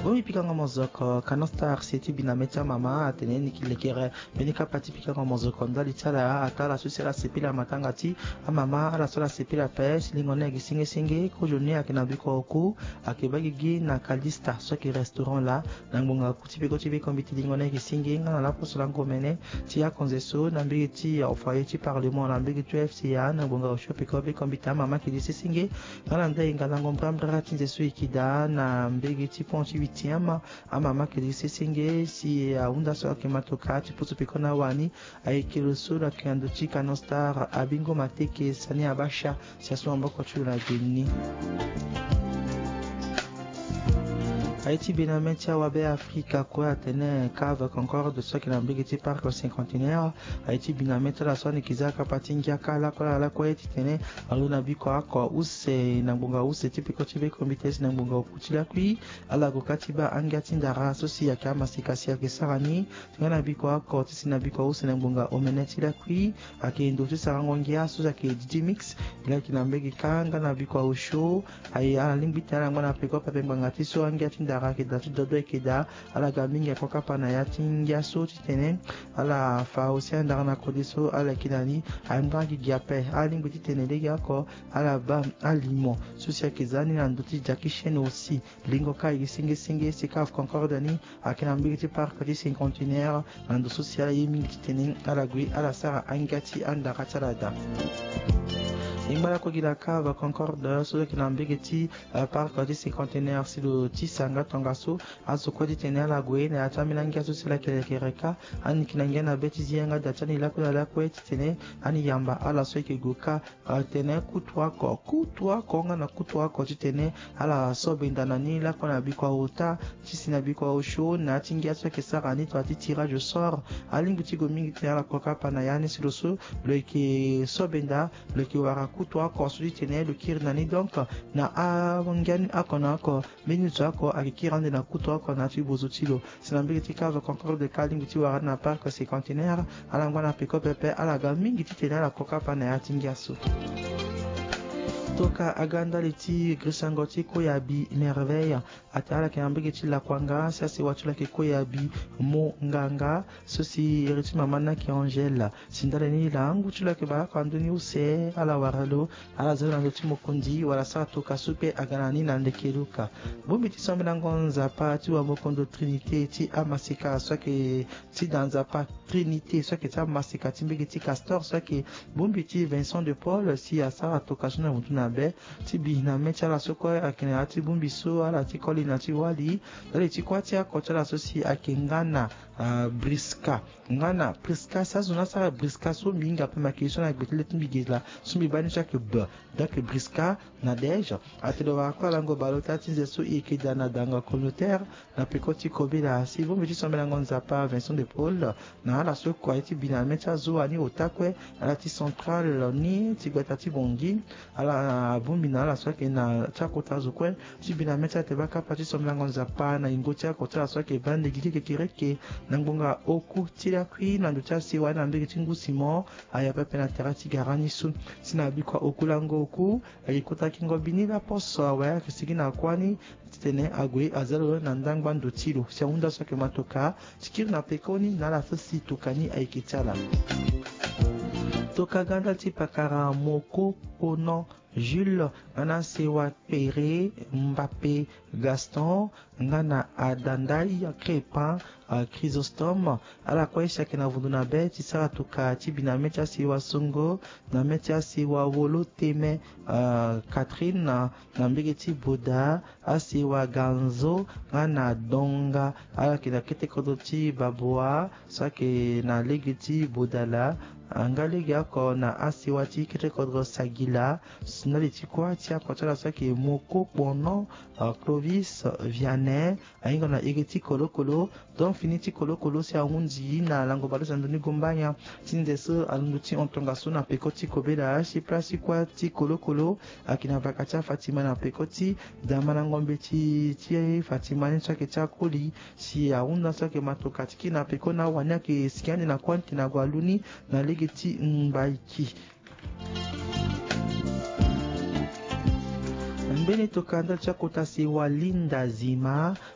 Bomi pikanga mozoko kanostar seti binametia mama atene nikilekere benika pati pikanga mozoko ndali tsala atala susela sepila matangati amama ala sola sepila pes lingone gisinge singe ko joni akina biko oku akebagigi na kalista soki restaurant la nangbonga kutipe kotipe kombiti lingone gisinge ngana la posola ngomene tia konzeso na mbigiti au foyer ti parlement na mbigiti FCA nangbonga oshope kobe kombita mama kidisi singe ngana ndai ngana ngombra tinzeso ikida na mbigiti ponti witiama amama kidisi singe si unda so akematoka ti putu pikona wani aikirusu na kianduchi kanostar abingo mateke sani abasha siaso mboko chula geni Haïti Benametia Wabe Africa quoi tenait cave Concorde ce qui l'ambiguïté parc cinquantenaire Haïti Benametia la soine kizaka patingia kala kwa la quoi tenait aluna biko kwa use nambunga use typico tibe comité nambunga okutila kui ala gokatiba angatindara sosi ya kama sikasia kesarani ngana biko kwa tisina biko use nambunga omeneti la kui akindo tisarangongia sosa ke DJ Mix ila kinambegi kanga na biko usho ai ala limbitana ngana peko papenganga tiso angatinda rakida dodo ekida ala gaminga koka pana ya tingia so titene ala fa aussi andana kodiso ala kinani amba gigape ali ngoti tenele yako ala ba alimo susia kizani na ndoti jakishen aussi lingo kai singe sikaf concorde ni akina mbiti parc di cinquantenaire ando social yimi titene ala gui ala sara angati andaka talada Imbala kogila cave Concorde sur qui l'ambiguïté parc de cinquantenaire si le tisanga tongaso aso kwa ditene la gwe na atamilanga so sila kereka ani kinangena betizianga datani la kula la kwa titene ani yamba ala so keguka tene kutwa ko ngana kutwa ko titene ala so bendana ni la kona bikwa ota tisina bikwa osho na tingia so kesara ni to tirage au sort alinguti gomingi tela koka panayani si so le ki so benda le ki wara kutwa ko sudi tene le kirnani donc na awangani akona ko minute ako akikirande na kutwa ko na tibozutilo sinambiri tikava encore de kalingi tiwara na parc cinquantenaire alangwana peko pepe alaga mingi titene la koka pana ya tingiaso toka aganda leti grisangoti koyabi merveille atala kiambige la kwanga sasi watula ke koyabi mo nganga sosi eriti mamana ki angela sindale ni langu tula ke ba kanduni use ala waralo ala zana ndoti mokundi wala sa toka supe aganani na ndekeluka bombi ti somela ngonza pa ti wa mokondo trinité ti amasika so ke ti danza pa trinité so ke ti amasika ti mbige ti castor so ke bombi ti Vincent de Paul si asara toka suna mutuna be tibi na mecha la soko akene ati bumbiso ala ti koli na ti wali dale ti kwati akocha la sosi akengana briska ngana briska sa zona sa briska so minga pe makiso na gbetele timbigela sumbi bani chaque b donc briska na deja atelo wa kwa lango balota tinze so ikida na danga communautaire na pekoti kobela si vumbi ti somela ngonza pa Vincent de Paul na ala soko ati bina mecha zo ani otakwe ala ti central ni ti gbeta ti bongi ala bumbi na la soke na chakota zukwe tibina mecha tebaka pati somlango nzapa na ingotia kota soke bande gike kireke nangbonga oku tila kwi na nducha siwa na mbege tingu simo aya pepe na terati garani su sina bikwa oku lango oku ayikota kingo binila poso waya kisigi na kwani titene agwe azalo na ndangba ndotilo siaunda soke matoka tikiri na pekoni na la sosi tukani aikitala Tokaganda tipakara moko pono Jules ngana sewa Pere Mbappé Gaston ngana adandai Crépin Chrysostome ala kwaisha kena vunduna be tisara toka tibina mecha sewa Songo na mecha sewa Wolo Teme Catherine na mbegeti Boda asewa Ganzo ngana Donga ala kena kete kodoti Baboa sake na legeti Bodala angalegi ako na asiwati kete kodro Sagila sinaliti kwa tia kotala sake moko pono Clovis Vianney ainga na egeti kolokolo don finiti kolokolo si aunzi na lango balo sandoni gombanya tindeso alunduti ontonga so na pekoti kobela si plasi kwa ti kolokolo akina bakacha Fatima na pekoti damana ngombe ti Fatima ni sake cha koli si aunda sake matoka tiki na pekona wania ke sikiani na kwanti na gwaluni na legeti mbaiki mbele tokanda cha kota si walinda zima